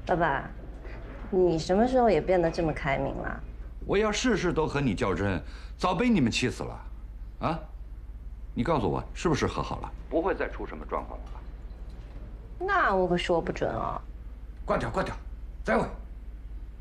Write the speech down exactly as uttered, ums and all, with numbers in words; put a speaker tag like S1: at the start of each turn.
S1: 爸爸，你什么时候也变得这么开明了？
S2: 我要事事都和你较真，早被你们气死了。啊，你告诉我，是不是和好了？不会再出什么状况了吧？
S1: 那我可说不准哦。
S2: 挂掉，挂掉，再会。